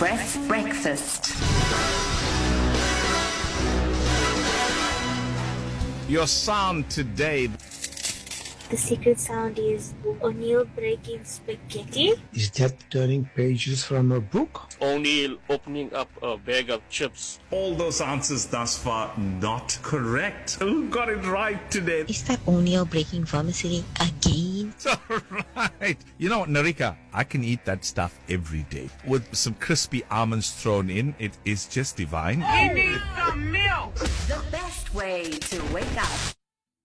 Express Breakfast. Your sound today. The secret sound is O'Neill breaking spaghetti. Is that turning pages from a book? O'Neill opening up a bag of chips. All those answers thus far not correct. Who got it right today? Is that O'Neill breaking vermicelli again? It's all right. You know what, Narika? I can eat that stuff every day. With some crispy almonds thrown in, it is just divine. The best way to wake up.